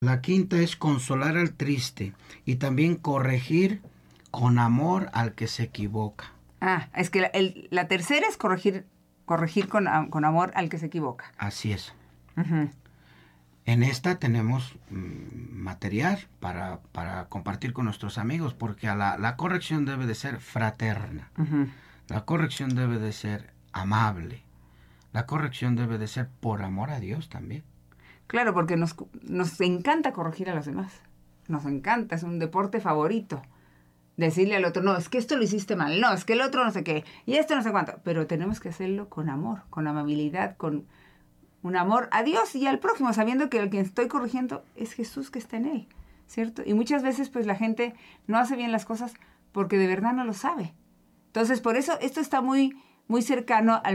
La quinta es consolar al triste y también corregir con amor al que se equivoca. Es que la tercera es corregir con amor al que se equivoca. Así es. Uh-huh. En esta tenemos material para compartir con nuestros amigos, porque la corrección debe de ser fraterna. Uh-huh. La corrección debe de ser amable. La corrección debe de ser por amor a Dios también. Claro, porque nos encanta corregir a los demás. Nos encanta, es un deporte favorito. Decirle al otro, no, es que esto lo hiciste mal, no, es que el otro no sé qué, y esto no sé cuánto. Pero tenemos que hacerlo con amor, con amabilidad, con un amor a Dios y al prójimo, sabiendo que el que estoy corrigiendo es Jesús que está en él, ¿cierto? Y muchas veces pues la gente no hace bien las cosas porque de verdad no lo sabe. Entonces, por eso esto está muy, muy cercano a la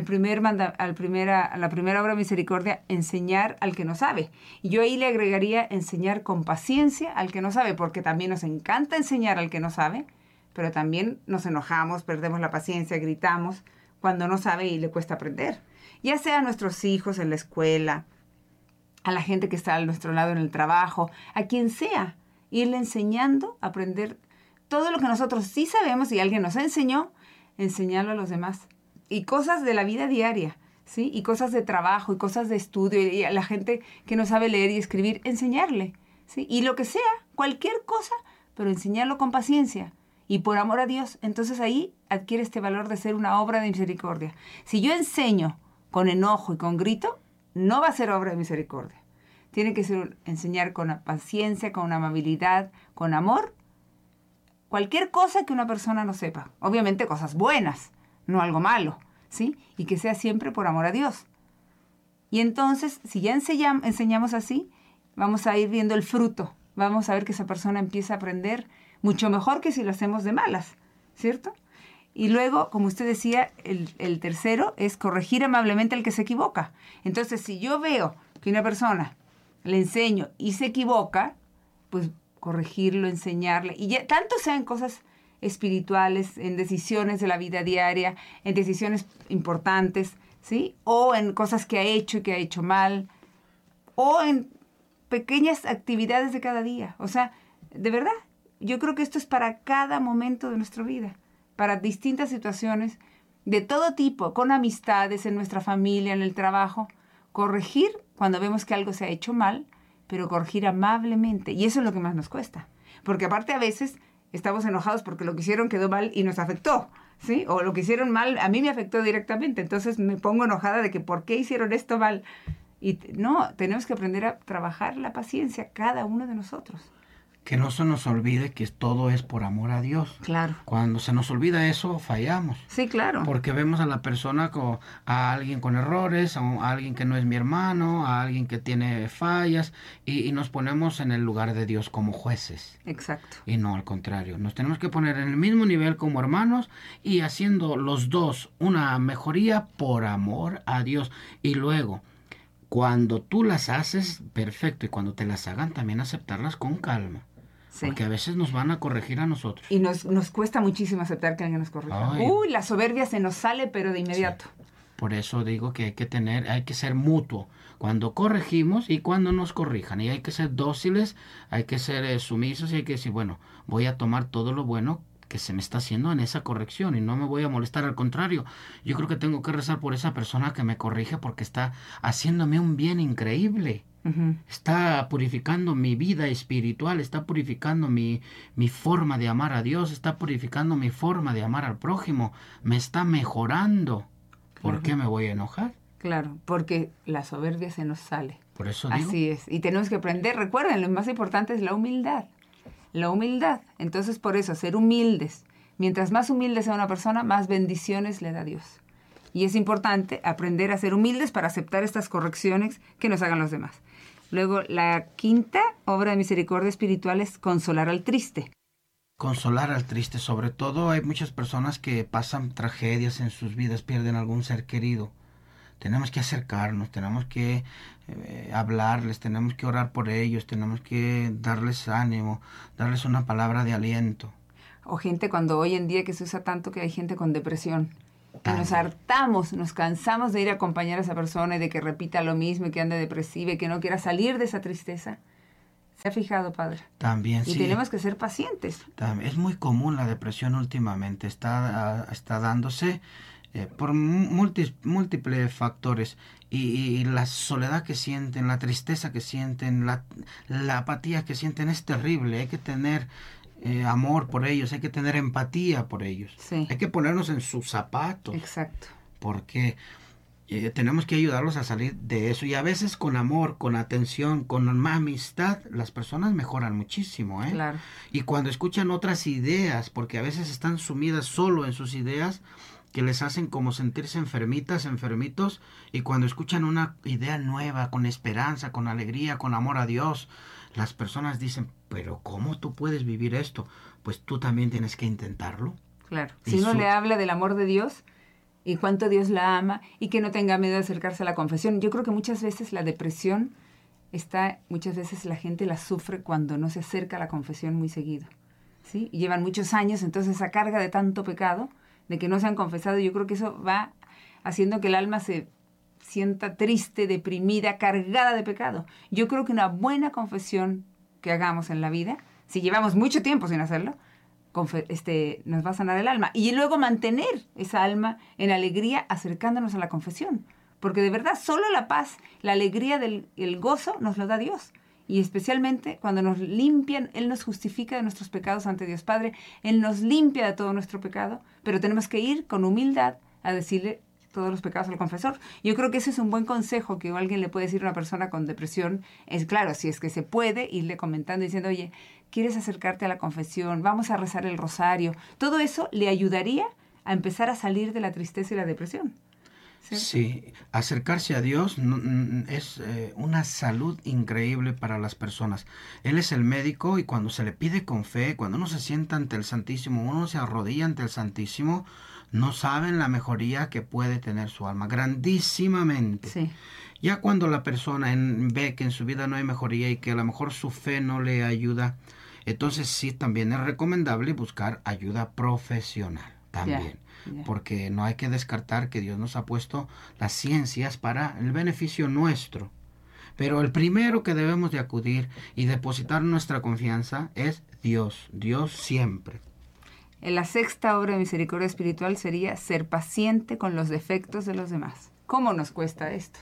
primera obra de misericordia, enseñar al que no sabe. Y yo ahí le agregaría enseñar con paciencia al que no sabe, porque también nos encanta enseñar al que no sabe, pero también nos enojamos, perdemos la paciencia, gritamos cuando no sabe y le cuesta aprender. Ya sea a nuestros hijos en la escuela, a la gente que está a nuestro lado en el trabajo, a quien sea, irle enseñando a aprender todo lo que nosotros sí sabemos y alguien nos enseñó, enseñarlo a los demás. Y cosas de la vida diaria, ¿sí? Y cosas de trabajo, y cosas de estudio, y a la gente que no sabe leer y escribir, enseñarle, ¿sí? Y lo que sea, cualquier cosa, pero enseñarlo con paciencia y por amor a Dios. Entonces ahí adquiere este valor de ser una obra de misericordia. Si yo enseño con enojo y con grito, no va a ser obra de misericordia. Tiene que ser enseñar con paciencia, con amabilidad, con amor, cualquier cosa que una persona no sepa. Obviamente cosas buenas, no algo malo, ¿sí? Y que sea siempre por amor a Dios. Y entonces, si ya enseñamos así, vamos a ir viendo el fruto. Vamos a ver que esa persona empieza a aprender mucho mejor que si lo hacemos de malas, ¿cierto? Y luego, como usted decía, el tercero es corregir amablemente al que se equivoca. Entonces, si yo veo que una persona le enseño y se equivoca, pues corregirlo, enseñarle. Y ya, tanto sean cosas espirituales, en decisiones de la vida diaria, en decisiones importantes, ¿sí? O en cosas que ha hecho y que ha hecho mal, o en pequeñas actividades de cada día. O sea, de verdad, yo creo que esto es para cada momento de nuestra vida, para distintas situaciones de todo tipo, con amistades, en nuestra familia, en el trabajo. Corregir cuando vemos que algo se ha hecho mal, pero corregir amablemente. Y eso es lo que más nos cuesta. Porque aparte a veces estamos enojados porque lo que hicieron quedó mal y nos afectó, ¿sí? O lo que hicieron mal a mí me afectó directamente. Entonces me pongo enojada de que ¿por qué hicieron esto mal? Y no, tenemos que aprender a trabajar la paciencia, cada uno de nosotros. Que no se nos olvide que todo es por amor a Dios. Claro. Cuando se nos olvida eso, fallamos. Sí, claro. Porque vemos a la persona, a alguien con errores, a alguien que no es mi hermano, a alguien que tiene fallas, y nos ponemos en el lugar de Dios como jueces. Exacto. Y no al contrario. Nos tenemos que poner en el mismo nivel como hermanos y haciendo los dos una mejoría por amor a Dios. Y luego, cuando tú las haces, perfecto. Y cuando te las hagan, también aceptarlas con calma. Sí. Porque a veces nos van a corregir a nosotros. Y nos cuesta muchísimo aceptar que alguien nos corrija. Ay. Uy, la soberbia se nos sale, pero de inmediato. Sí. Por eso digo que hay que ser mutuo cuando corregimos y cuando nos corrijan. Y hay que ser dóciles, hay que ser sumisos y hay que decir, bueno, voy a tomar todo lo bueno que se me está haciendo en esa corrección y no me voy a molestar. Al contrario, yo creo que tengo que rezar por esa persona que me corrige porque está haciéndome un bien increíble. Uh-huh. Está purificando mi vida espiritual, está purificando mi forma de amar a Dios, está purificando mi forma de amar al prójimo, me está mejorando. ¿Por qué me voy a enojar? Claro, porque la soberbia se nos sale. Por eso digo. Así es, y tenemos que aprender, recuerden, lo más importante es la humildad. La humildad, entonces por eso, ser humildes. Mientras más humilde sea una persona, más bendiciones le da Dios. Y es importante aprender a ser humildes para aceptar estas correcciones que nos hagan los demás. Luego, la quinta obra de misericordia espiritual es consolar al triste. Consolar al triste, sobre todo hay muchas personas que pasan tragedias en sus vidas, pierden algún ser querido. Tenemos que acercarnos, tenemos que hablarles, tenemos que orar por ellos, tenemos que darles ánimo, darles una palabra de aliento. O gente cuando hoy en día que se usa tanto que hay gente con depresión. Que nos hartamos, nos cansamos de ir a acompañar a esa persona y de que repita lo mismo y que ande depresiva y que no quiera salir de esa tristeza. ¿Se ha fijado, padre? También Y sí. tenemos que ser pacientes. Es muy común la depresión últimamente. Está dándose por múltiples factores. Y la soledad que sienten, la tristeza que sienten, la apatía que sienten es terrible. Hay que tener amor por ellos, hay que tener empatía por ellos. Sí. Hay que ponernos en sus zapatos. Exacto. Porque tenemos que ayudarlos a salir de eso. Y a veces con amor, con atención, con amistad, las personas mejoran muchísimo. Claro. Y cuando escuchan otras ideas, porque a veces están sumidas solo en sus ideas, que les hacen como sentirse enfermitas, enfermitos, y cuando escuchan una idea nueva, con esperanza, con alegría, con amor a Dios, las personas dicen, pero ¿cómo tú puedes vivir esto? Pues tú también tienes que intentarlo. Claro. Y Si uno le habla del amor de Dios y cuánto Dios la ama y que no tenga miedo de acercarse a la confesión. Yo creo que muchas veces la depresión muchas veces la gente la sufre cuando no se acerca a la confesión muy seguido, ¿sí? Y llevan muchos años, entonces esa carga de tanto pecado, de que no se han confesado, yo creo que eso va haciendo que el alma se sienta triste, deprimida, cargada de pecado. Yo creo que una buena confesión que hagamos en la vida, si llevamos mucho tiempo sin hacerlo, nos va a sanar el alma. Y luego mantener esa alma en alegría acercándonos a la confesión. Porque de verdad, solo la paz, la alegría, el gozo nos lo da Dios. Y especialmente cuando nos limpian, Él nos justifica de nuestros pecados ante Dios Padre. Él nos limpia de todo nuestro pecado, pero tenemos que ir con humildad a decirle todos los pecados al confesor. Yo creo que ese es un buen consejo que alguien le puede decir a una persona con depresión. Es claro, si es que se puede, irle comentando diciendo, oye, ¿quieres acercarte a la confesión? Vamos a rezar el rosario. Todo eso le ayudaría a empezar a salir de la tristeza y la depresión. ¿Cierto? Sí, acercarse a Dios es una salud increíble para las personas. Él es el médico y cuando se le pide con fe, cuando uno se sienta ante el Santísimo, uno se arrodilla ante el Santísimo, no saben la mejoría que puede tener su alma, grandísimamente. Sí. Ya cuando la persona ve que en su vida no hay mejoría y que a lo mejor su fe no le ayuda, entonces sí, también es recomendable buscar ayuda profesional también. Porque no hay que descartar que Dios nos ha puesto las ciencias para el beneficio nuestro. Pero el primero que debemos de acudir y depositar nuestra confianza es Dios. Dios siempre. En la sexta obra de misericordia espiritual sería ser paciente con los defectos de los demás. ¿Cómo nos cuesta esto?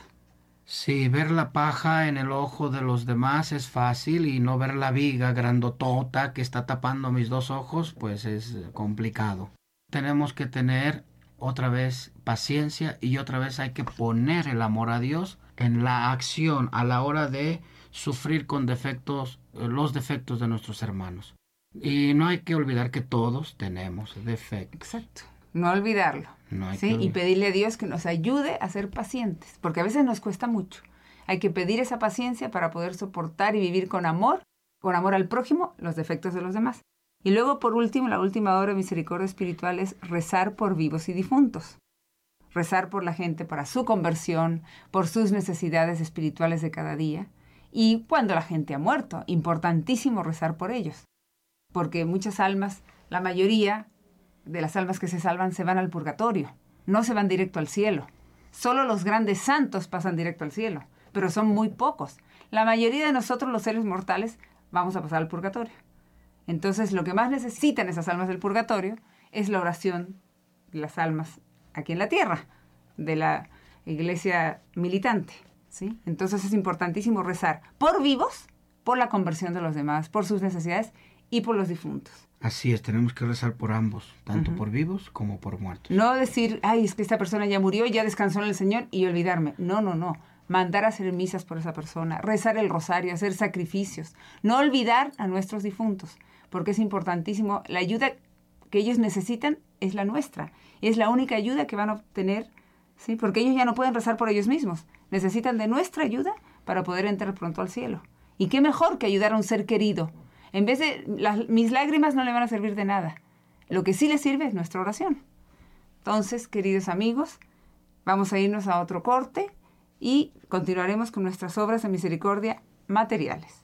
Sí, ver la paja en el ojo de los demás es fácil y no ver la viga grandotota que está tapando mis dos ojos, pues es complicado. Tenemos que tener otra vez paciencia y otra vez hay que poner el amor a Dios en la acción a la hora de sufrir con defectos, los defectos de nuestros hermanos. Y no hay que olvidar que todos tenemos defectos. Exacto. No olvidarlo. ¿Sí? Y pedirle a Dios que nos ayude a ser pacientes, porque a veces nos cuesta mucho. Hay que pedir esa paciencia para poder soportar y vivir con amor al prójimo, los defectos de los demás. Y luego, por último, la última obra de misericordia espiritual es rezar por vivos y difuntos. Rezar por la gente para su conversión, por sus necesidades espirituales de cada día. Y cuando la gente ha muerto, importantísimo rezar por ellos. Porque muchas almas, la mayoría de las almas que se salvan se van al purgatorio. No se van directo al cielo. Solo los grandes santos pasan directo al cielo, pero son muy pocos. La mayoría de nosotros, los seres mortales, vamos a pasar al purgatorio. Entonces, lo que más necesitan esas almas del purgatorio es la oración de las almas aquí en la tierra, de la iglesia militante, ¿sí? Entonces, es importantísimo rezar por vivos, por la conversión de los demás, por sus necesidades y por los difuntos. Así es, tenemos que rezar por ambos, tanto por vivos como por muertos. No decir, ay, es que esta persona ya murió, ya descansó en el Señor y olvidarme. No. Mandar a hacer misas por esa persona, rezar el rosario, hacer sacrificios. No olvidar a nuestros difuntos, porque es importantísimo. La ayuda que ellos necesitan es la nuestra. Es la única ayuda que van a obtener, ¿sí? Porque ellos ya no pueden rezar por ellos mismos. Necesitan de nuestra ayuda para poder entrar pronto al cielo. Y qué mejor que ayudar a un ser querido. En vez de mis lágrimas no le van a servir de nada. Lo que sí le sirve es nuestra oración. Entonces, queridos amigos, vamos a irnos a otro corte y continuaremos con nuestras obras de misericordia materiales.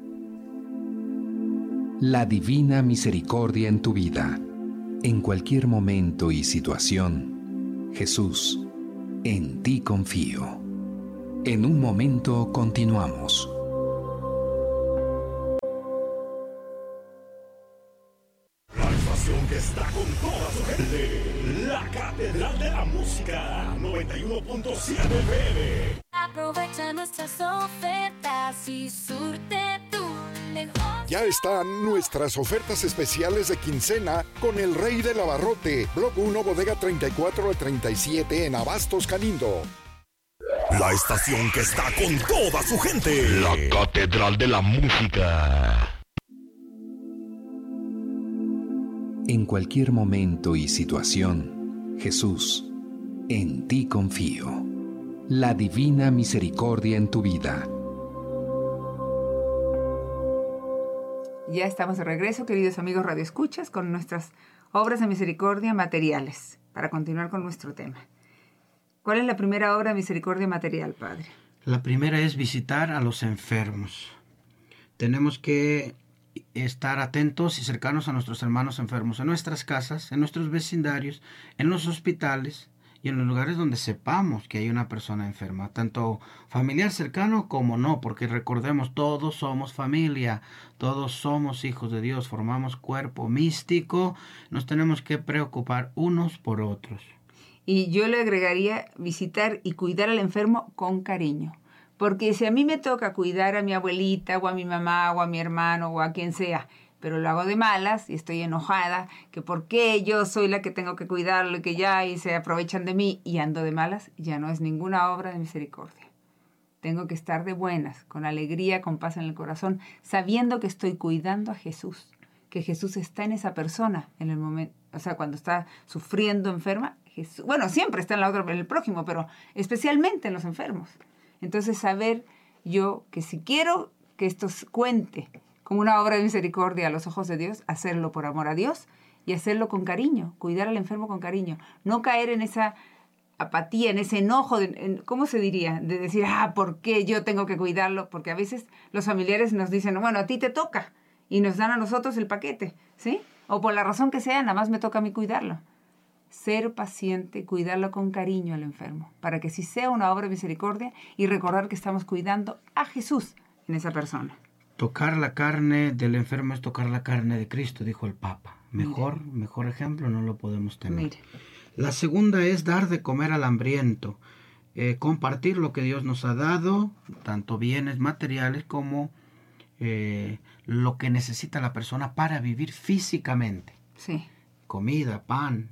La divina misericordia en tu vida. En cualquier momento y situación, Jesús, en ti confío. En un momento continuamos. que está con toda su gente. La Catedral de la Música, 91.7 FM. Aprovecha nuestras ofertas y surte tu mejor. Ya están nuestras ofertas especiales de quincena con el Rey del Abarrote, Block 1, Bodega 34 al 37 en Abastos, Calindo. La estación que está con toda su gente. La Catedral de la Música. En cualquier momento y situación, Jesús, en ti confío. La divina misericordia en tu vida. Ya estamos de regreso, queridos amigos radioescuchas, con nuestras obras de misericordia materiales, para continuar con nuestro tema. ¿Cuál es la primera obra de misericordia material, Padre? La primera es visitar a los enfermos. Tenemos que estar atentos y cercanos a nuestros hermanos enfermos en nuestras casas, en nuestros vecindarios, en los hospitales y en los lugares donde sepamos que hay una persona enferma, tanto familiar cercano como no, porque recordemos, todos somos familia, todos somos hijos de Dios, formamos cuerpo místico, nos tenemos que preocupar unos por otros. Y yo le agregaría visitar y cuidar al enfermo con cariño. Porque si a mí me toca cuidar a mi abuelita, o a mi mamá, o a mi hermano, o a quien sea, pero lo hago de malas y estoy enojada, que por qué yo soy la que tengo que cuidarlo y que ya y se aprovechan de mí y ando de malas, ya no es ninguna obra de misericordia. Tengo que estar de buenas, con alegría, con paz en el corazón, sabiendo que estoy cuidando a Jesús, que Jesús está en esa persona en el momento, o sea, cuando está sufriendo enferma, Jesús, bueno, siempre está en el prójimo, pero especialmente en los enfermos. Entonces, saber yo que si quiero que esto cuente como una obra de misericordia a los ojos de Dios, hacerlo por amor a Dios y hacerlo con cariño, cuidar al enfermo con cariño. No caer en esa apatía, en ese enojo, ¿cómo se diría? De decir, ¿por qué yo tengo que cuidarlo? Porque a veces los familiares nos dicen, bueno, a ti te toca, y nos dan a nosotros el paquete, ¿sí? O por la razón que sea, nada más me toca a mí cuidarlo. Ser paciente, cuidarlo con cariño al enfermo, para que sí sea una obra de misericordia y recordar que estamos cuidando a Jesús en esa persona. Tocar la carne del enfermo es tocar la carne de Cristo, dijo el Papa. Mejor ejemplo no lo podemos tener. Mire. La segunda es dar de comer al hambriento, compartir lo que Dios nos ha dado, tanto bienes materiales como lo que necesita la persona para vivir físicamente. Sí. Comida, pan,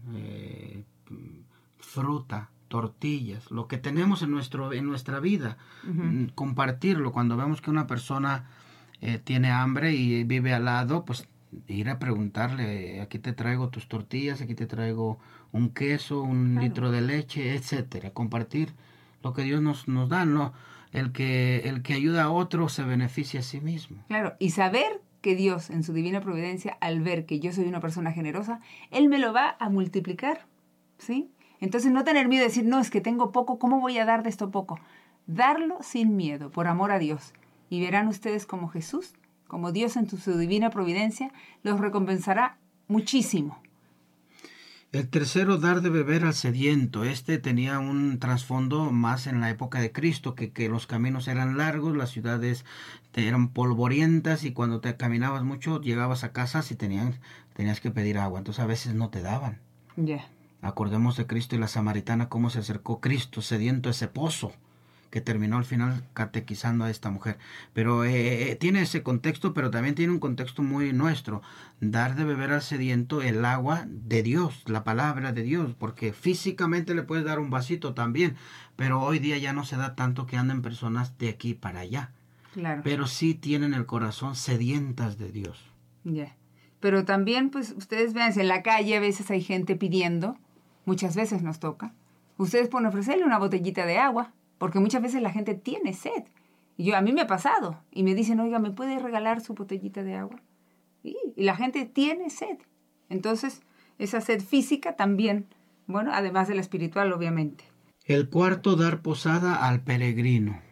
fruta, tortillas, lo que tenemos en nuestra vida, compartirlo. Cuando vemos que una persona tiene hambre y vive al lado, pues ir a preguntarle, aquí te traigo tus tortillas, aquí te traigo un queso, un litro de leche, etcétera. Compartir lo que Dios nos da, ¿no? El que ayuda a otro se beneficia a sí mismo. Claro, y saber que Dios, en su divina providencia, al ver que yo soy una persona generosa, Él me lo va a multiplicar, ¿sí? Entonces no tener miedo de decir, no, es que tengo poco, ¿cómo voy a dar de esto poco? Darlo sin miedo, por amor a Dios. Y verán ustedes como Jesús, como Dios en su divina providencia, los recompensará muchísimo. El tercero, dar de beber al sediento. Este tenía un trasfondo más en la época de Cristo, que los caminos eran largos, las ciudades eran polvorientas y cuando te caminabas mucho llegabas a casas y tenías que pedir agua. Entonces a veces no te daban. Ya. Acordemos de Cristo y la samaritana, cómo se acercó Cristo sediento a ese pozo, que terminó al final catequizando a esta mujer. Pero tiene ese contexto, pero también tiene un contexto muy nuestro. Dar de beber al sediento el agua de Dios, la palabra de Dios, porque físicamente le puedes dar un vasito también, pero hoy día ya no se da tanto que anden personas de aquí para allá. Claro. Pero sí tienen el corazón sedientas de Dios. Ya. Pero también, pues, ustedes vean, en la calle a veces hay gente pidiendo, muchas veces nos toca. Ustedes pueden ofrecerle una botellita de agua, porque muchas veces la gente tiene sed. Y a mí me ha pasado. Y me dicen, oiga, ¿me puede regalar su botellita de agua? Y la gente tiene sed. Entonces, esa sed física también, bueno, además de la espiritual, obviamente. El cuarto, dar posada al peregrino.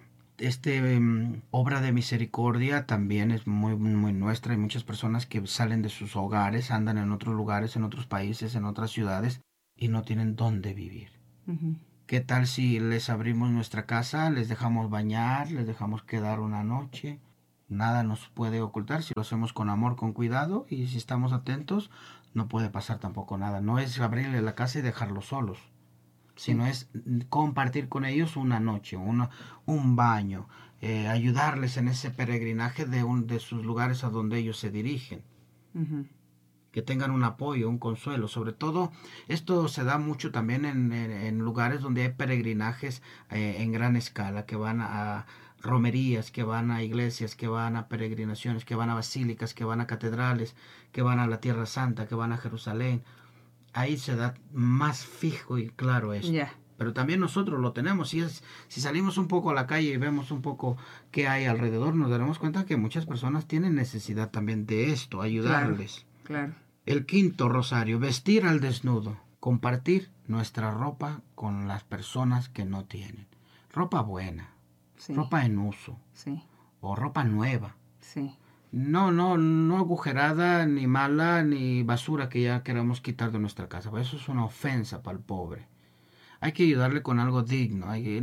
Obra de misericordia también es muy, muy nuestra. Hay muchas personas que salen de sus hogares, andan en otros lugares, en otros países, en otras ciudades, y no tienen dónde vivir. Uh-huh. ¿Qué tal si les abrimos nuestra casa, les dejamos bañar, les dejamos quedar una noche? Nada nos puede ocultar si lo hacemos con amor, con cuidado, y si estamos atentos, no puede pasar tampoco nada. No es abrirle la casa y dejarlos solos, sino es compartir con ellos una noche, un baño, ayudarles en ese peregrinaje de sus lugares a donde ellos se dirigen. Ujú. Que tengan un apoyo, un consuelo. Sobre todo, esto se da mucho también en lugares donde hay peregrinajes en gran escala, que van a romerías, que van a iglesias, que van a peregrinaciones, que van a basílicas, que van a catedrales, que van a la Tierra Santa, que van a Jerusalén. Ahí se da más fijo y claro esto. Ya. Pero también nosotros lo tenemos. Si salimos un poco a la calle y vemos un poco qué hay alrededor, nos daremos cuenta que muchas personas tienen necesidad también de esto, ayudarles. Claro. El quinto, Rosario, vestir al desnudo, compartir nuestra ropa con las personas que no tienen. Ropa buena, Sí. ropa en uso Sí. o ropa nueva. Sí. No agujerada, ni mala, ni basura que ya queramos quitar de nuestra casa. Eso es una ofensa para el pobre. Hay que ayudarle con algo digno.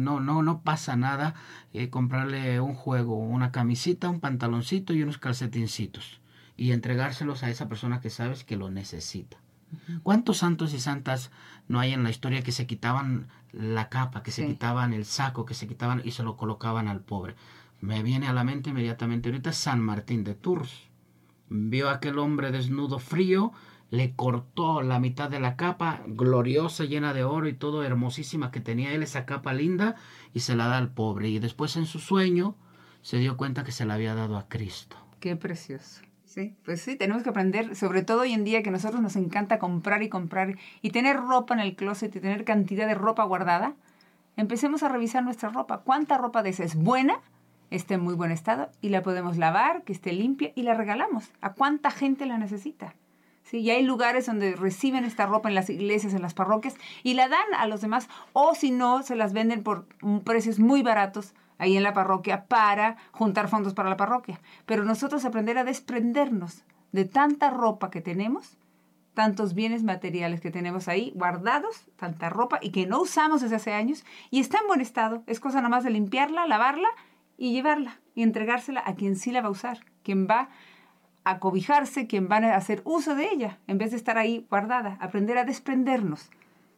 No pasa nada comprarle un juego, una camisita, un pantaloncito y unos calcetincitos y entregárselos a esa persona que sabes que lo necesita. ¿Cuántos santos y santas no hay en la historia que se quitaban la capa, que se Sí. quitaban el saco, que se quitaban y se lo colocaban al pobre? Me viene a la mente inmediatamente ahorita San Martín de Tours. Vio a aquel hombre desnudo frío, le cortó la mitad de la capa, gloriosa, llena de oro y todo, hermosísima que tenía él, esa capa linda, y se la da al pobre. Y después en su sueño se dio cuenta que se la había dado a Cristo. Qué precioso. Sí, pues sí, tenemos que aprender, sobre todo hoy en día que a nosotros nos encanta comprar y tener ropa en el closet y tener cantidad de ropa guardada. Empecemos a revisar nuestra ropa. ¿Cuánta ropa de esa es buena? Está en muy buen estado y la podemos lavar, que esté limpia y la regalamos. ¿A cuánta gente la necesita? Sí, y hay lugares donde reciben esta ropa en las iglesias, en las parroquias y la dan a los demás, o si no, se las venden por precios muy baratos ahí en la parroquia para juntar fondos para la parroquia. Pero nosotros aprender a desprendernos de tanta ropa que tenemos, tantos bienes materiales que tenemos ahí guardados, tanta ropa y que no usamos desde hace años y está en buen estado. Es cosa nada más de limpiarla, lavarla y llevarla y entregársela a quien sí la va a usar, quien va a cobijarse, quien va a hacer uso de ella, en vez de estar ahí guardada. Aprender a desprendernos.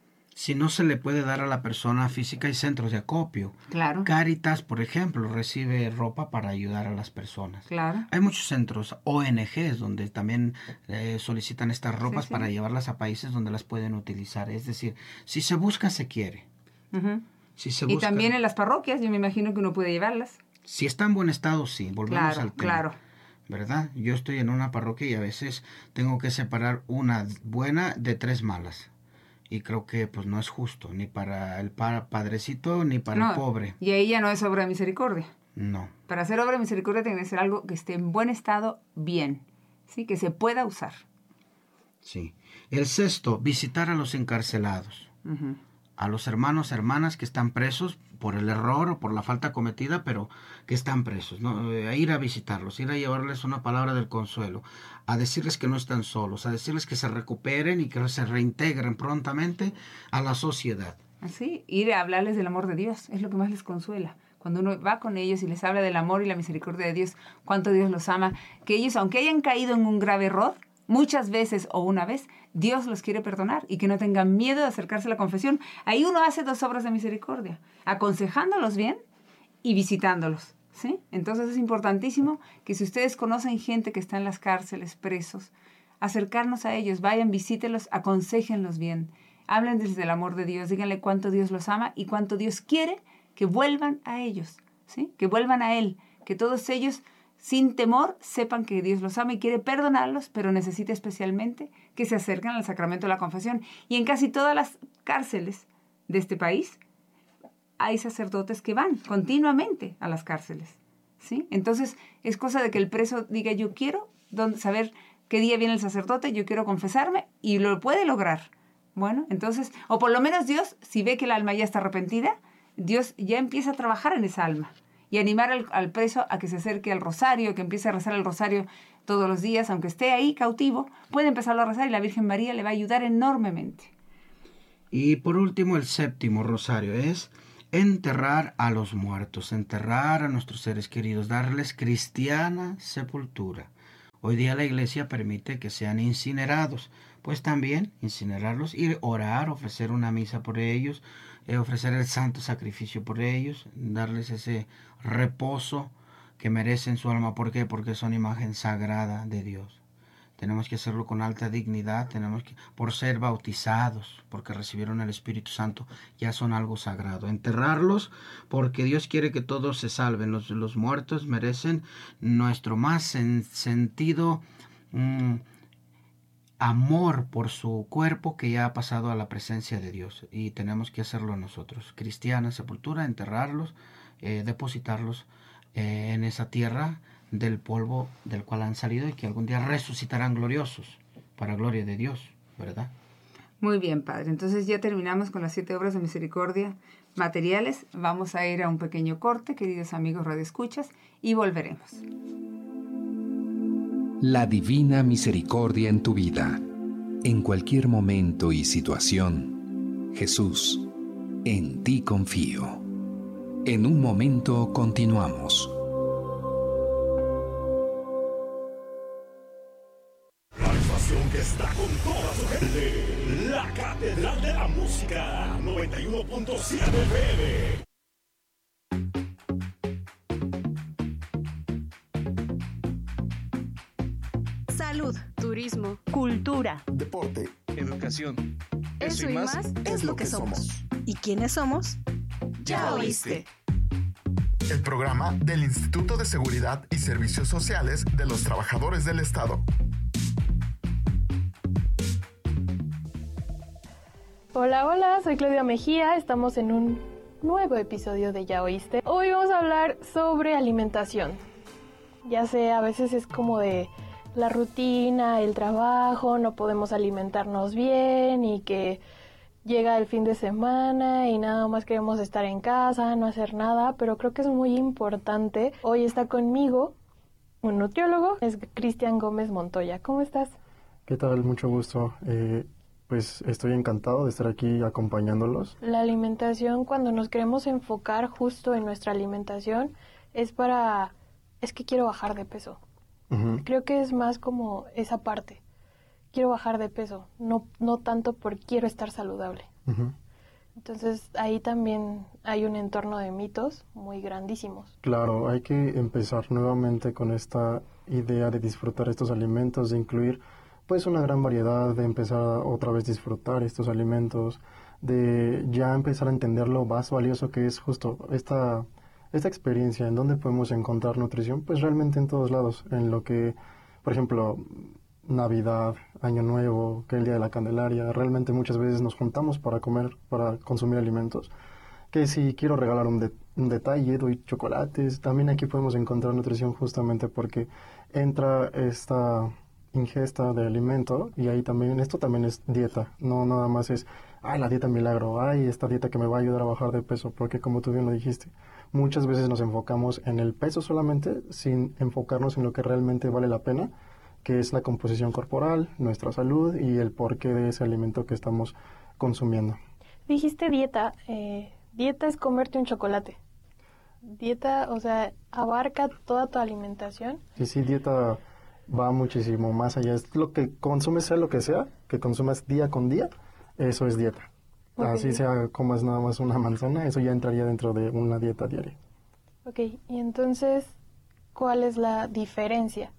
Si no se le puede dar a la persona física, hay centros de acopio. Claro. Cáritas, por ejemplo, recibe ropa para ayudar a las personas. Claro. Hay muchos centros, ONGs, donde también solicitan estas ropas Sí. para llevarlas a países donde las pueden utilizar. Es decir, si se busca, se quiere. Ujú. Si se Y busca, también en las parroquias, yo me imagino que uno puede llevarlas. si está en buen estado, sí. Volvemos Claro, al tema. claro. ¿Verdad? Yo estoy en una parroquia y a veces tengo que separar una buena de 3 malas. Y creo que pues no es justo, ni para el padrecito, ni para el pobre. Y ahí ya no es obra de misericordia. No. Para hacer obra de misericordia tiene que ser algo que esté en buen estado, bien, ¿sí? Que se pueda usar. Sí. El sexto, visitar a los encarcelados. Ujú. A los hermanos, hermanas que están presos por el error o por la falta cometida, pero que están presos, ¿no? A ir a visitarlos, ir a llevarles una palabra del consuelo, a decirles que no están solos, a decirles que se recuperen y que se reintegren prontamente a la sociedad. Así, ir a hablarles del amor de Dios, es lo que más les consuela. Cuando uno va con ellos y les habla del amor y la misericordia de Dios, cuánto Dios los ama, que ellos, aunque hayan caído en un grave error, muchas veces o una vez, Dios los quiere perdonar y que no tengan miedo de acercarse a la confesión. Ahí uno hace 2 obras de misericordia, aconsejándolos bien y visitándolos, ¿sí? Entonces es importantísimo que si ustedes conocen gente que está en las cárceles, presos, acercarnos a ellos, vayan, visítenlos, aconséjenlos bien, hablen desde el amor de Dios, díganle cuánto Dios los ama y cuánto Dios quiere que vuelvan a ellos, ¿sí? Que vuelvan a Él, que todos ellos sin temor sepan que Dios los ama y quiere perdonarlos, pero necesita especialmente que se acerquen al sacramento de la confesión. Y en casi todas las cárceles de este país hay sacerdotes que van continuamente a las cárceles, ¿sí? Entonces es cosa de que el preso diga, yo quiero saber qué día viene el sacerdote, yo quiero confesarme, y lo puede lograr. Bueno, entonces, o por lo menos Dios, si ve que el alma ya está arrepentida, Dios ya empieza a trabajar en esa alma y animar al preso a que se acerque al rosario, que empiece a rezar el rosario todos los días, aunque esté ahí cautivo, puede empezarlo a rezar y la Virgen María le va a ayudar enormemente. Y por último, el séptimo, Rosario, es enterrar a los muertos, enterrar a nuestros seres queridos, darles cristiana sepultura. Hoy día la iglesia permite que sean incinerados, pues también incinerarlos y orar, ofrecer una misa por ellos, ofrecer el santo sacrificio por ellos, darles ese reposo que merecen su alma. ¿Por qué? Porque son imagen sagrada de Dios. Tenemos que hacerlo con alta dignidad, por ser bautizados, porque recibieron el Espíritu Santo, ya son algo sagrado. Enterrarlos porque Dios quiere que todos se salven. Los muertos merecen nuestro más sentido amor por su cuerpo que ya ha pasado a la presencia de Dios. Y tenemos que hacerlo nosotros. Cristiana sepultura, enterrarlos, depositarlos en esa tierra del polvo del cual han salido y que algún día resucitarán gloriosos para gloria de Dios, ¿verdad? Muy bien, Padre. Entonces ya terminamos con las 7 obras de misericordia materiales. Vamos a ir a un pequeño corte, queridos amigos radioescuchas, y volveremos. La divina misericordia en tu vida. En cualquier momento y situación, Jesús, en ti confío. En un momento continuamos. Que está con toda su gente. La Catedral de la Música 91.7 FM. Salud, turismo, cultura, deporte, educación. Eso y más es lo que somos. ¿Y quiénes somos? Ya oíste. El programa del Instituto de Seguridad y Servicios Sociales de los Trabajadores del Estado. Hola, hola, soy Claudia Mejía, estamos en un nuevo episodio de Ya Oíste. Hoy vamos a hablar sobre alimentación. Ya sé, a veces es como de la rutina, el trabajo, no podemos alimentarnos bien y que llega el fin de semana y nada más queremos estar en casa, no hacer nada, pero creo que es muy importante. Hoy está conmigo un nutriólogo, es Cristian Gómez Montoya. ¿Cómo estás? ¿Qué tal? Mucho gusto. Pues estoy encantado de estar aquí acompañándolos. La alimentación, cuando nos queremos enfocar justo en nuestra alimentación, es que quiero bajar de peso. Uh-huh. Creo que es más como esa parte. Quiero bajar de peso, no tanto por quiero estar saludable. Uh-huh. Entonces ahí también hay un entorno de mitos muy grandísimos. Claro, hay que empezar nuevamente con esta idea de disfrutar estos alimentos, de incluir pues una gran variedad, de empezar a otra vez disfrutar estos alimentos, de ya empezar a entender lo más valioso que es justo esta experiencia, en donde podemos encontrar nutrición, pues realmente en todos lados, en lo que, por ejemplo, Navidad, Año Nuevo, que el Día de la Candelaria, realmente muchas veces nos juntamos para comer, para consumir alimentos, que si quiero regalar un detalle, doy chocolates, también aquí podemos encontrar nutrición justamente porque entra esta ingesta de alimento y ahí también, esto también es dieta, no nada más es, la dieta milagro, esta dieta que me va a ayudar a bajar de peso, porque como tú bien lo dijiste, muchas veces nos enfocamos en el peso solamente sin enfocarnos en lo que realmente vale la pena, que es la composición corporal, nuestra salud y el porqué de ese alimento que estamos consumiendo. Dijiste dieta, dieta es comerte un chocolate. Dieta, o sea, abarca toda tu alimentación. Sí, dieta va muchísimo más allá. Es lo que consumes, sea lo que sea, que consumas día con día, eso es dieta. Okay. Así sea, comas nada más una manzana, eso ya entraría dentro de una dieta diaria. Ok, y entonces, ¿cuál es la diferencia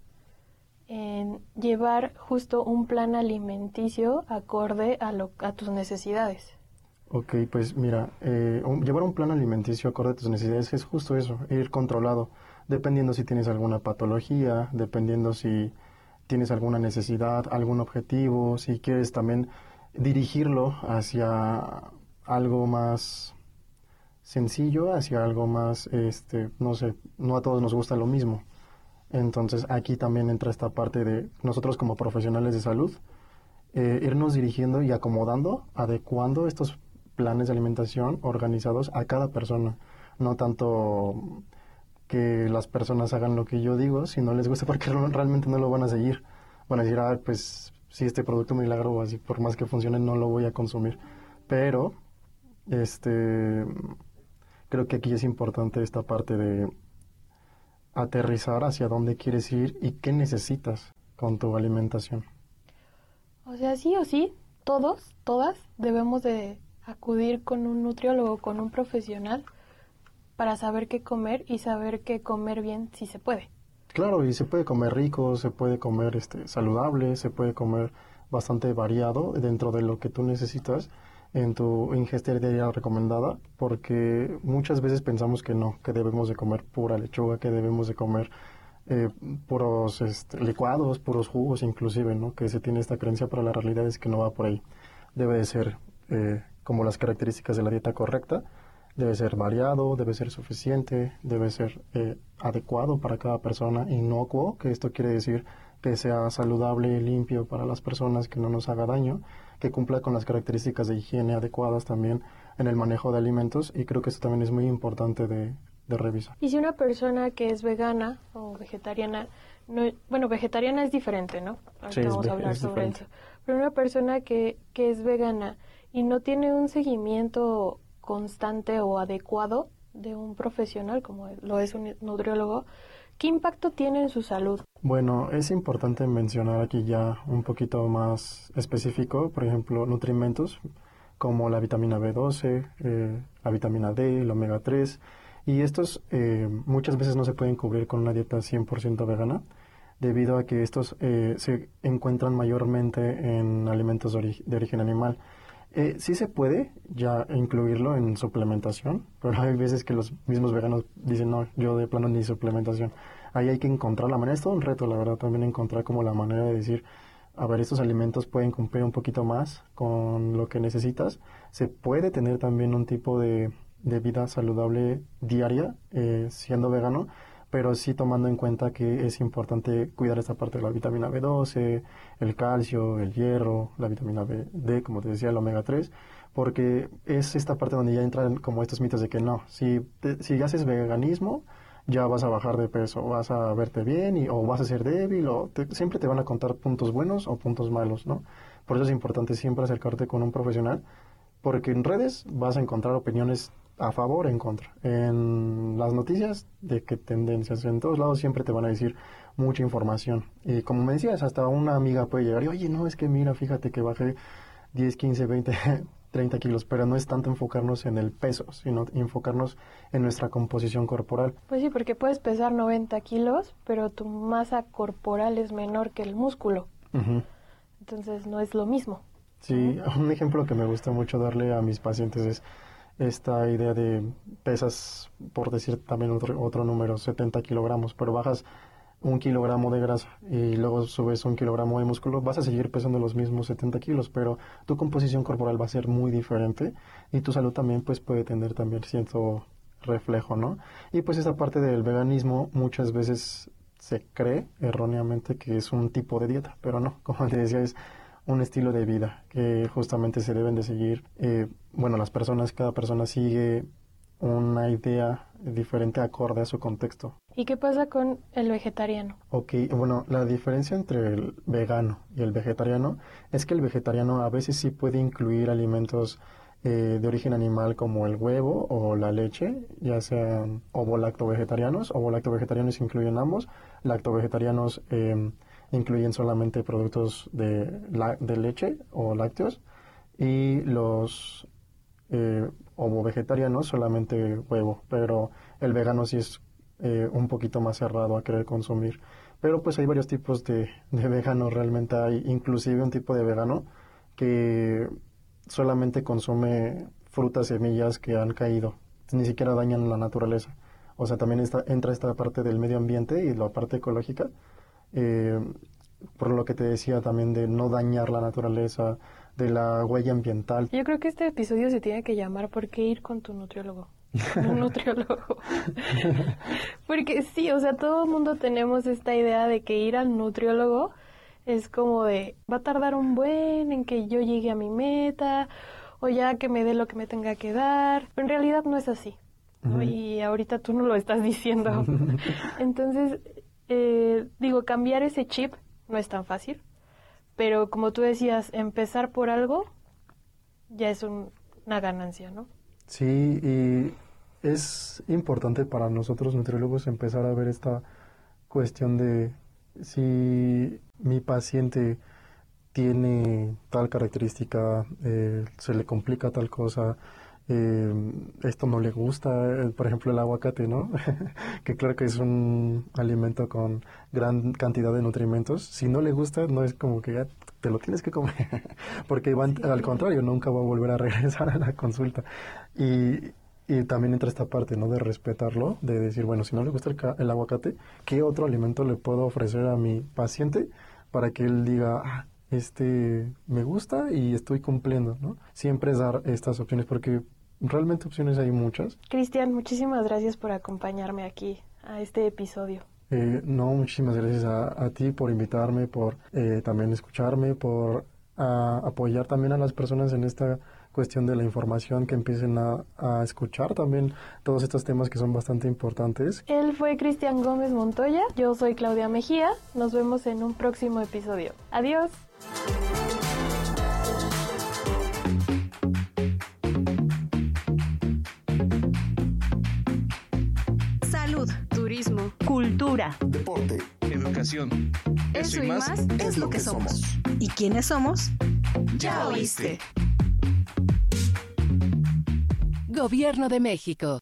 en llevar justo un plan alimenticio acorde a tus necesidades? Ok, pues mira, llevar un plan alimenticio acorde a tus necesidades es justo eso, ir controlado. Dependiendo si tienes alguna patología, dependiendo si tienes alguna necesidad, algún objetivo, si quieres también dirigirlo hacia algo más sencillo, hacia algo más, no sé, no a todos nos gusta lo mismo. Entonces aquí también entra esta parte de nosotros como profesionales de salud, irnos dirigiendo y acomodando, adecuando estos planes de alimentación organizados a cada persona, no tanto que las personas hagan lo que yo digo, si no les gusta, porque realmente no lo van a seguir. Van a decir, pues si este producto milagro o así, por más que funcione, no lo voy a consumir. Pero, creo que aquí es importante esta parte de aterrizar hacia dónde quieres ir y qué necesitas con tu alimentación. O sea, sí o sí, todas debemos de acudir con un nutriólogo, con un profesional, para saber qué comer y saber qué comer bien si se puede. Claro, y se puede comer rico, se puede comer saludable, se puede comer bastante variado dentro de lo que tú necesitas en tu ingesta diaria recomendada, porque muchas veces pensamos que no, que debemos de comer pura lechuga, que debemos de comer puros licuados, puros jugos inclusive, ¿no? Que se tiene esta creencia, pero la realidad es que no va por ahí. Debe de ser como las características de la dieta correcta, debe ser variado, debe ser suficiente, debe ser adecuado para cada persona, inocuo, que esto quiere decir que sea saludable y limpio para las personas, que no nos haga daño, que cumpla con las características de higiene adecuadas también en el manejo de alimentos, y creo que eso también es muy importante de revisar. Y si una persona que es vegana o vegetariana, vegetariana es diferente, ¿no? Ahorita Sí, vamos a hablar es sobre diferente. eso. Pero una persona que es vegana y no tiene un seguimiento constante o adecuado de un profesional, como lo es un nutriólogo, ¿qué impacto tiene en su salud? Bueno, es importante mencionar aquí ya un poquito más específico, por ejemplo, nutrimentos como la vitamina B12, la vitamina D, el omega 3, y estos muchas veces no se pueden cubrir con una dieta 100% vegana, debido a que estos se encuentran mayormente en alimentos de origen animal. Sí se puede ya incluirlo en suplementación, pero hay veces que los mismos veganos dicen, no, yo de plano ni suplementación. Ahí hay que encontrar la manera, es todo un reto, la verdad, también encontrar como la manera de decir, a ver, estos alimentos pueden cumplir un poquito más con lo que necesitas. Se puede tener también un tipo de vida saludable diaria siendo vegano, pero sí tomando en cuenta que es importante cuidar esta parte de la vitamina B12, el calcio, el hierro, la vitamina D, como te decía, el omega 3, porque es esta parte donde ya entran como estos mitos de que no, si haces veganismo, ya vas a bajar de peso, vas a verte bien o vas a ser débil, siempre te van a contar puntos buenos o puntos malos, ¿no? Por eso es importante siempre acercarte con un profesional, porque en redes vas a encontrar opiniones a favor o en contra. En las noticias, de qué tendencias, en todos lados siempre te van a decir mucha información. Y como me decías, hasta una amiga puede llegar y, oye, no, es que mira, fíjate que bajé 10, 15, 20, 30 kilos, pero no es tanto enfocarnos en el peso, sino enfocarnos en nuestra composición corporal. Pues sí, porque puedes pesar 90 kilos, pero tu masa corporal es menor que el músculo. Uh-huh. Entonces no es lo mismo. Sí, un ejemplo que me gusta mucho darle a mis pacientes es esta idea de pesas, por decir también otro número, 70 kilogramos, pero bajas 1 kilogramo de grasa y luego subes 1 kilogramo de músculo, vas a seguir pesando los mismos 70 kilos, pero tu composición corporal va a ser muy diferente y tu salud también pues puede tener también cierto reflejo, ¿no? Y pues esa parte del veganismo muchas veces se cree erróneamente que es un tipo de dieta, pero no, como te decía, es un estilo de vida que justamente se deben de seguir. Cada persona sigue una idea diferente acorde a su contexto. ¿Y qué pasa con el vegetariano? Ok, bueno, la diferencia entre el vegano y el vegetariano es que el vegetariano a veces sí puede incluir alimentos de origen animal como el huevo o la leche, ya sean ovo-lacto-vegetarianos. Ovo-lacto-vegetarianos incluyen ambos. Lacto-vegetarianos incluyen solamente productos de leche o lácteos, y los ovo-vegetarianos solamente huevo, pero el vegano sí es un poquito más cerrado a querer consumir. Pero pues hay varios tipos de veganos, realmente hay inclusive un tipo de vegano que solamente consume frutas, semillas que han caído, ni siquiera dañan la naturaleza. O sea, también entra esta parte del medio ambiente y la parte ecológica, por lo que te decía también de no dañar la naturaleza, de la huella ambiental. Yo creo que este episodio se tiene que llamar ¿Por qué ir con tu nutriólogo? Un nutriólogo. Porque sí, o sea, todo el mundo tenemos esta idea de que ir al nutriólogo es como de, va a tardar un buen en que yo llegue a mi meta, o ya que me dé lo que me tenga que dar, pero en realidad no es así, ¿no? Uh-huh. Y ahorita tú no lo estás diciendo. Entonces, cambiar ese chip no es tan fácil, pero como tú decías, empezar por algo ya es una ganancia, ¿no? Sí, y es importante para nosotros nutriólogos empezar a ver esta cuestión de si mi paciente tiene tal característica, se le complica tal cosa, esto no le gusta, por ejemplo el aguacate, ¿no? Que claro que es un alimento con gran cantidad de nutrimentos. Si no le gusta, no es como que ya te lo tienes que comer, porque al contrario, nunca va a volver a regresar a la consulta. Y también entra esta parte, ¿no? De respetarlo, de decir, bueno, si no le gusta el aguacate, ¿qué otro alimento le puedo ofrecer a mi paciente para que él diga, me gusta y estoy cumpliendo, ¿no? Siempre es dar estas opciones, porque realmente opciones hay muchas. Cristian, muchísimas gracias por acompañarme aquí a este episodio. No, muchísimas gracias a ti por invitarme, por también escucharme, por apoyar también a las personas en esta cuestión de la información, que empiecen a escuchar también todos estos temas que son bastante importantes. Él fue Cristian Gómez Montoya, yo soy Claudia Mejía, nos vemos en un próximo episodio. Adiós. Salud, turismo, cultura, deporte, educación. Eso y más es lo que somos. ¿Y quiénes somos? Ya oíste. Gobierno de México.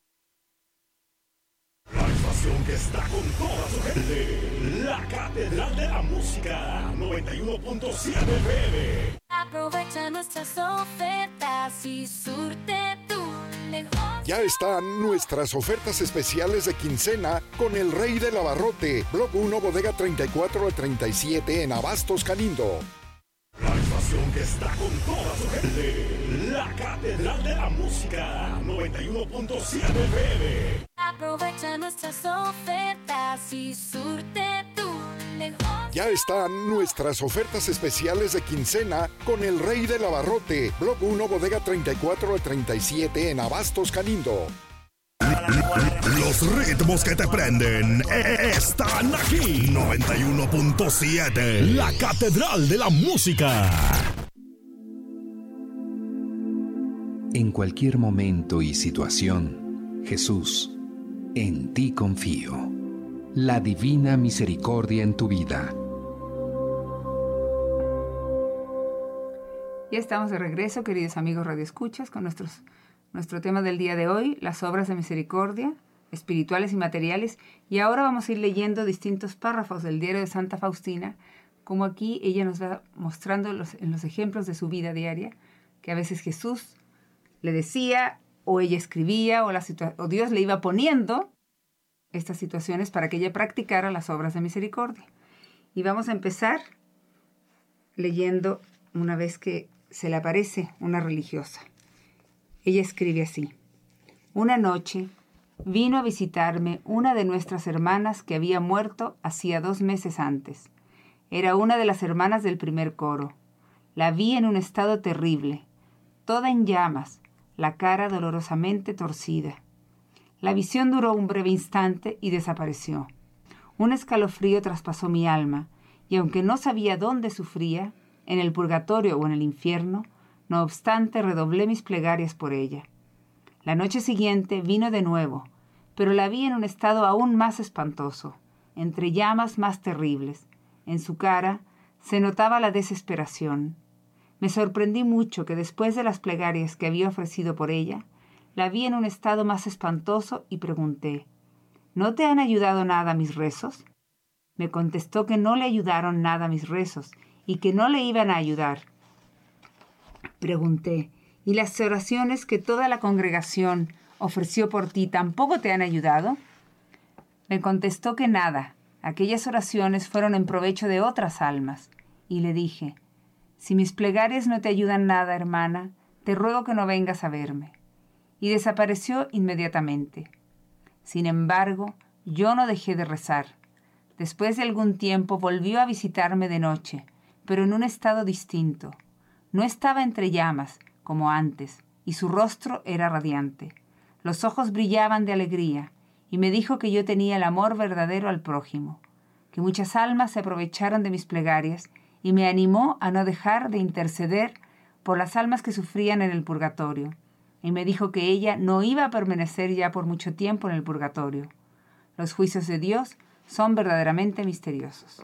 La estación que está con toda su gente. La Catedral de la Música. 91.7 FM. Aprovecha nuestras ofertas y surte tu negocio. Ya están nuestras ofertas especiales de quincena con el Rey del Abarrote. Block 1, bodega 34 al 37 en Abastos, Galindo. La estación que está con toda su gente. La Catedral de la Música. 91.7 FM. Aprovecha nuestras ofertas y surte tu negocio. Ya están nuestras ofertas especiales de quincena con el Rey del Abarrote. Block 1, bodega 34 al 37 en Abastos, Galindo. Los ritmos que te prenden están aquí. 91.7. La Catedral de la Música. En cualquier momento y situación, Jesús, en ti confío. La divina misericordia en tu vida. Ya estamos de regreso, queridos amigos radioescuchas, con nuestro tema del día de hoy, las obras de misericordia, espirituales y materiales. Y ahora vamos a ir leyendo distintos párrafos del diario de Santa Faustina, como aquí ella nos va mostrando en los ejemplos de su vida diaria, que a veces Jesús le decía, o ella escribía, o Dios le iba poniendo estas situaciones para que ella practicara las obras de misericordia. Y vamos a empezar leyendo una vez que se le aparece una religiosa. Ella escribe así: una noche vino a visitarme una de nuestras hermanas que había muerto hacía 2 meses antes. Era una de las hermanas del primer coro. La vi en un estado terrible, toda en llamas, la cara dolorosamente torcida. La visión duró un breve instante y desapareció. Un escalofrío traspasó mi alma, y aunque no sabía dónde sufría, en el purgatorio o en el infierno, no obstante redoblé mis plegarias por ella. La noche siguiente vino de nuevo, pero la vi en un estado aún más espantoso, entre llamas más terribles. En su cara se notaba la desesperación. Me sorprendí mucho que después de las plegarias que había ofrecido por ella, la vi en un estado más espantoso y pregunté: ¿no te han ayudado nada mis rezos? Me contestó que no le ayudaron nada mis rezos y que no le iban a ayudar. Pregunté: ¿y las oraciones que toda la congregación ofreció por ti tampoco te han ayudado? Me contestó que nada. Aquellas oraciones fueron en provecho de otras almas. Y le dije: si mis plegarias no te ayudan nada, hermana, te ruego que no vengas a verme. Y desapareció inmediatamente. Sin embargo, yo no dejé de rezar. Después de algún tiempo volvió a visitarme de noche, pero en un estado distinto. No estaba entre llamas, como antes, y su rostro era radiante. Los ojos brillaban de alegría, y me dijo que yo tenía el amor verdadero al prójimo, que muchas almas se aprovecharon de mis plegarias, y me animó a no dejar de interceder por las almas que sufrían en el purgatorio, y me dijo que ella no iba a permanecer ya por mucho tiempo en el purgatorio. Los juicios de Dios son verdaderamente misteriosos.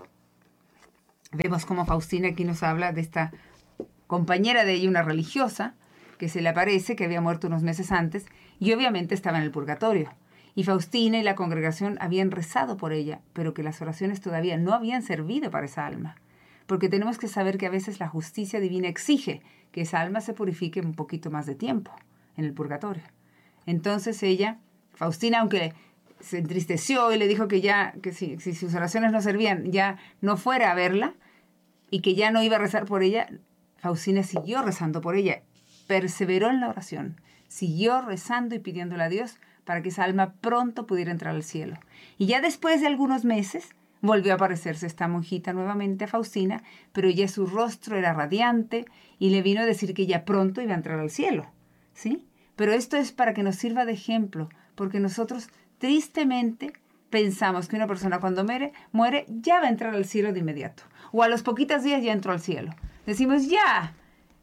Vemos cómo Faustina aquí nos habla de esta compañera de ella, una religiosa, que se le aparece, que había muerto unos meses antes, y obviamente estaba en el purgatorio. Y Faustina y la congregación habían rezado por ella, pero que las oraciones todavía no habían servido para esa alma. Porque tenemos que saber que a veces la justicia divina exige que esa alma se purifique un poquito más de tiempo en el purgatorio. Entonces ella, Faustina, aunque se entristeció y le dijo que ya, que si sus oraciones no servían, ya no fuera a verla y que ya no iba a rezar por ella, Faustina siguió rezando por ella, perseveró en la oración, siguió rezando y pidiéndole a Dios para que esa alma pronto pudiera entrar al cielo. Y ya después de algunos meses volvió a aparecerse esta monjita nuevamente a Faustina, pero ya su rostro era radiante y le vino a decir que ya pronto iba a entrar al cielo, ¿sí? Pero esto es para que nos sirva de ejemplo, porque nosotros tristemente pensamos que una persona cuando muere ya va a entrar al cielo de inmediato, o a los poquitos días ya entró al cielo. Decimos ya,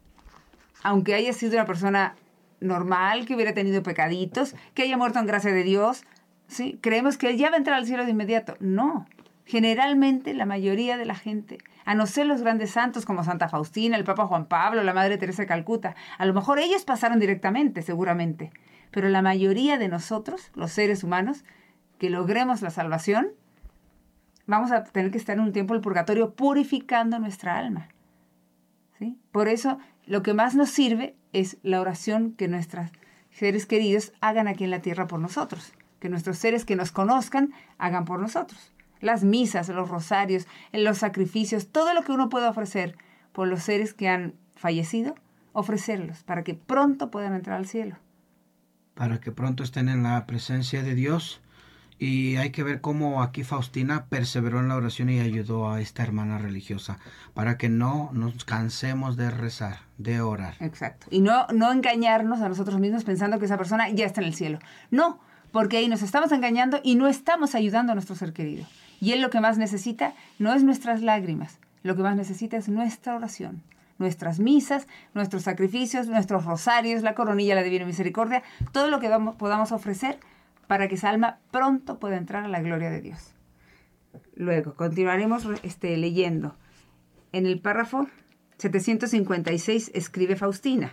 aunque haya sido una persona normal, que hubiera tenido pecaditos, que haya muerto en gracia de Dios, ¿sí? Creemos que ya va a entrar al cielo de inmediato. No, generalmente la mayoría de la gente, a no ser los grandes santos como Santa Faustina, el Papa Juan Pablo, la Madre Teresa de Calcuta, a lo mejor ellos pasaron directamente, seguramente, pero la mayoría de nosotros, los seres humanos, que logremos la salvación, vamos a tener que estar en un tiempo del purgatorio purificando nuestra alma, ¿sí? Por eso, lo que más nos sirve es la oración que nuestros seres queridos hagan aquí en la tierra por nosotros, que nuestros seres que nos conozcan hagan por nosotros. Las misas, los rosarios, los sacrificios, todo lo que uno pueda ofrecer por los seres que han fallecido, ofrecerlos para que pronto puedan entrar al cielo. Para que pronto estén en la presencia de Dios. Y hay que ver cómo aquí Faustina perseveró en la oración y ayudó a esta hermana religiosa para que no nos cansemos de rezar, de orar. Exacto. Y no engañarnos a nosotros mismos pensando que esa persona ya está en el cielo. No, porque ahí nos estamos engañando y no estamos ayudando a nuestro ser querido. Y él lo que más necesita no es nuestras lágrimas, lo que más necesita es nuestra oración, nuestras misas, nuestros sacrificios, nuestros rosarios, la coronilla, la Divina Misericordia, todo lo que podamos ofrecer para que esa alma pronto pueda entrar a la gloria de Dios. Luego, continuaremos leyendo. En el párrafo 756 escribe Faustina.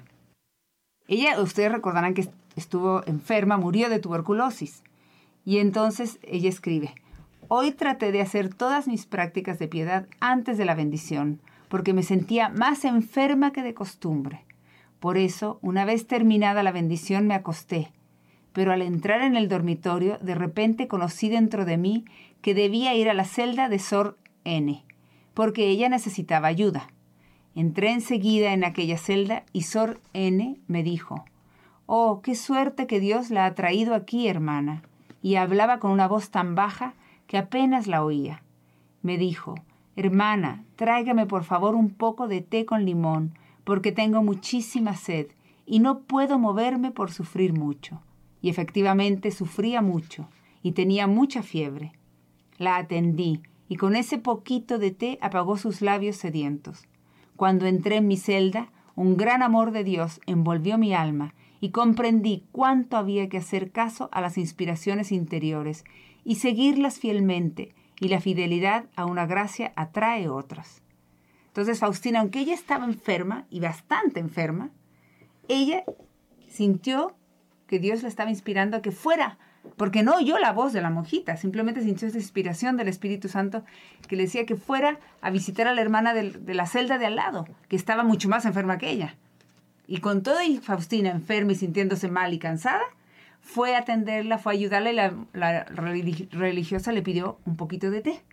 Ella, ustedes recordarán que estuvo enferma, murió de tuberculosis. Y entonces ella escribe: hoy traté de hacer todas mis prácticas de piedad antes de la bendición, porque me sentía más enferma que de costumbre. Por eso, una vez terminada la bendición, me acosté. Pero al entrar en el dormitorio, de repente conocí dentro de mí que debía ir a la celda de Sor N, porque ella necesitaba ayuda. Entré enseguida en aquella celda y Sor N me dijo: «Oh, qué suerte que Dios la ha traído aquí, hermana», y hablaba con una voz tan baja que apenas la oía. Me dijo: «Hermana, tráigame por favor un poco de té con limón, porque tengo muchísima sed y no puedo moverme por sufrir mucho». Y efectivamente sufría mucho y tenía mucha fiebre. La atendí y con ese poquito de té apagó sus labios sedientos. Cuando entré en mi celda, un gran amor de Dios envolvió mi alma y comprendí cuánto había que hacer caso a las inspiraciones interiores y seguirlas fielmente, y la fidelidad a una gracia atrae otras. Entonces Faustina, aunque ella estaba enferma y bastante enferma, ella sintió que Dios le estaba inspirando a que fuera, porque no oyó la voz de la monjita, simplemente sintió esa inspiración del Espíritu Santo que le decía que fuera a visitar a la hermana de la celda de al lado, que estaba mucho más enferma que ella. Y con todo y Faustina enferma y sintiéndose mal y cansada, fue a atenderla, fue a ayudarle, la religiosa le pidió un poquito de té.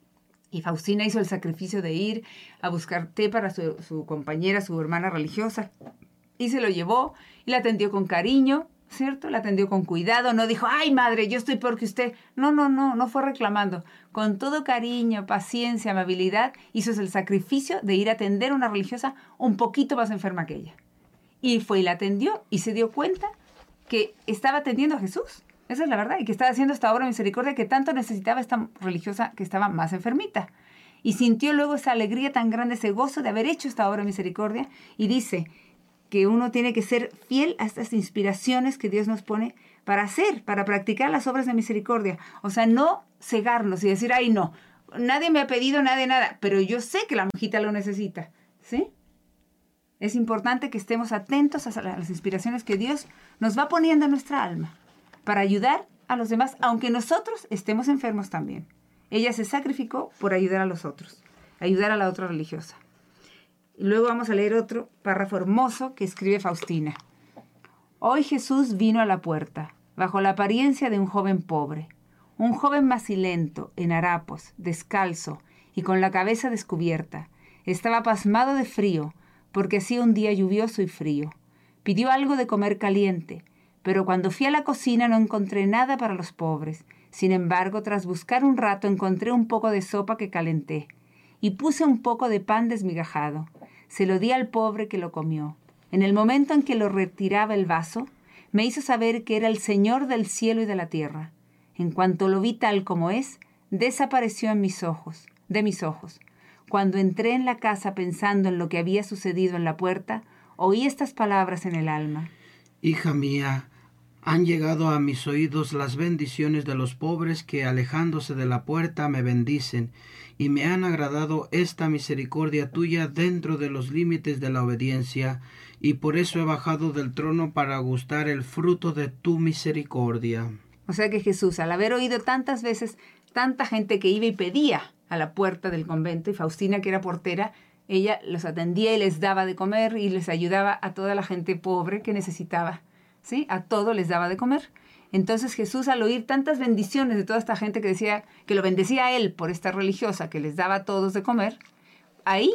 Y Faustina hizo el sacrificio de ir a buscar té para su compañera, su hermana religiosa, y se lo llevó y la atendió con cariño, ¿cierto? La atendió con cuidado, no dijo: «Ay, madre, yo estoy peor que usted». No fue reclamando. Con todo cariño, paciencia, amabilidad, hizo el sacrificio de ir a atender a una religiosa un poquito más enferma que ella. Y fue y la atendió y se dio cuenta que estaba atendiendo a Jesús. Esa es la verdad. Y que estaba haciendo esta obra de misericordia que tanto necesitaba esta religiosa que estaba más enfermita. Y sintió luego esa alegría tan grande, ese gozo de haber hecho esta obra de misericordia. Y dice que uno tiene que ser fiel a estas inspiraciones que Dios nos pone para hacer, para practicar las obras de misericordia. O sea, no cegarnos y decir, ay, no, nadie me ha pedido nada, pero yo sé que la monjita lo necesita, ¿sí? Es importante que estemos atentos a las inspiraciones que Dios nos va poniendo en nuestra alma para ayudar a los demás, aunque nosotros estemos enfermos también. Ella se sacrificó por ayudar a los otros, ayudar a la otra religiosa. Y luego vamos a leer otro párrafo hermoso que escribe Faustina. Hoy Jesús vino a la puerta, bajo la apariencia de un joven pobre, un joven macilento, en harapos, descalzo y con la cabeza descubierta. Estaba pasmado de frío, porque hacía un día lluvioso y frío. Pidió algo de comer caliente, pero cuando fui a la cocina no encontré nada para los pobres. Sin embargo, tras buscar un rato encontré un poco de sopa que calenté, y puse un poco de pan desmigajado. Se lo di al pobre que lo comió. En el momento en que lo retiraba el vaso, me hizo saber que era el Señor del cielo y de la tierra. En cuanto lo vi tal como es, desapareció de mis ojos. Cuando entré en la casa pensando en lo que había sucedido en la puerta, oí estas palabras en el alma. Hija mía, han llegado a mis oídos las bendiciones de los pobres que, alejándose de la puerta, me bendicen, y me han agradado esta misericordia tuya dentro de los límites de la obediencia, y por eso he bajado del trono para gustar el fruto de tu misericordia. O sea que Jesús, al haber oído tantas veces tanta gente que iba y pedía a la puerta del convento, y Faustina, que era portera, ella los atendía y les daba de comer y les ayudaba a toda la gente pobre que necesitaba, ¿sí? A todo les daba de comer. Entonces Jesús, al oír tantas bendiciones de toda esta gente que decía que lo bendecía a él por esta religiosa que les daba a todos de comer, ahí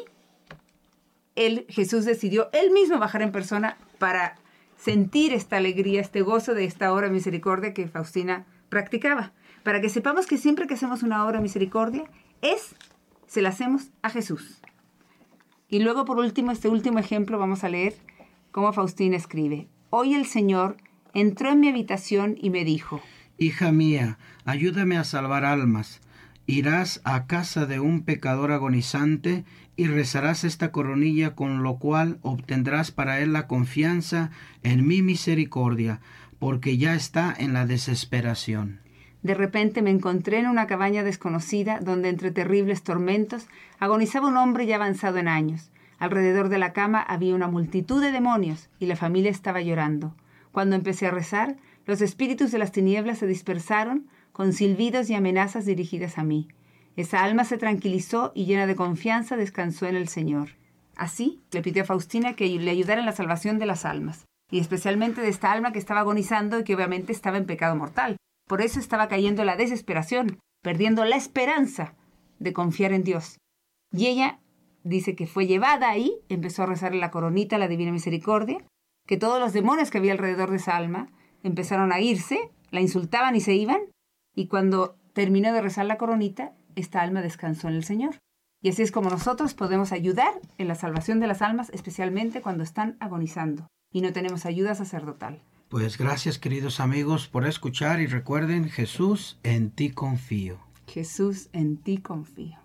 Jesús decidió él mismo bajar en persona para sentir esta alegría, este gozo de esta obra de misericordia que Faustina practicaba. Para que sepamos que siempre que hacemos una obra de misericordia, se la hacemos a Jesús. Y luego, por último, este último ejemplo, vamos a leer cómo Faustina escribe. Hoy el Señor entró en mi habitación y me dijo: Hija mía, ayúdame a salvar almas. Irás a casa de un pecador agonizante y rezarás esta coronilla, con lo cual obtendrás para él la confianza en mi misericordia, porque ya está en la desesperación. De repente me encontré en una cabaña desconocida donde, entre terribles tormentos, agonizaba un hombre ya avanzado en años. Alrededor de la cama había una multitud de demonios y la familia estaba llorando. Cuando empecé a rezar, los espíritus de las tinieblas se dispersaron con silbidos y amenazas dirigidas a mí. Esa alma se tranquilizó y, llena de confianza, descansó en el Señor. Así le pidió a Faustina que le ayudara en la salvación de las almas, y especialmente de esta alma que estaba agonizando y que obviamente estaba en pecado mortal. Por eso estaba cayendo en la desesperación, perdiendo la esperanza de confiar en Dios. Y ella dice que fue llevada ahí, empezó a rezar la coronita, la Divina Misericordia, que todos los demonios que había alrededor de esa alma empezaron a irse, la insultaban y se iban, y cuando terminó de rezar la coronita, esta alma descansó en el Señor. Y así es como nosotros podemos ayudar en la salvación de las almas, especialmente cuando están agonizando y no tenemos ayuda sacerdotal. Pues gracias, queridos amigos, por escuchar, y recuerden, Jesús, en ti confío. Jesús, en ti confío.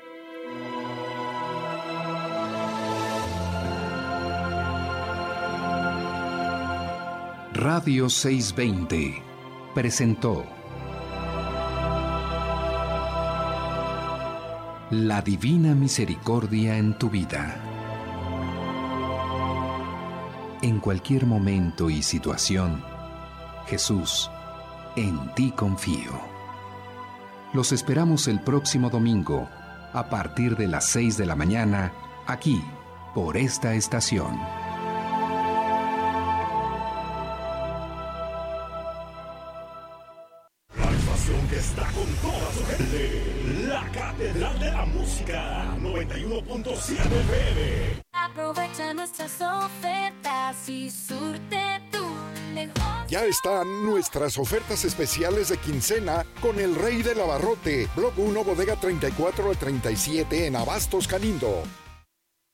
Radio 620 presentó La Divina Misericordia en tu vida. En cualquier momento y situación, Jesús, en ti confío. Los esperamos el próximo domingo, a partir de las 6 de la mañana, aquí, por esta estación. La estación que está con toda su gente, la Catedral de la Música, 91.7 FM. Aprovecha nuestras ofertas y surte tu negocio. Ya están nuestras ofertas especiales de quincena con el Rey del Abarrote, Block 1, Bodega 34 al 37 en Abastos Calindo.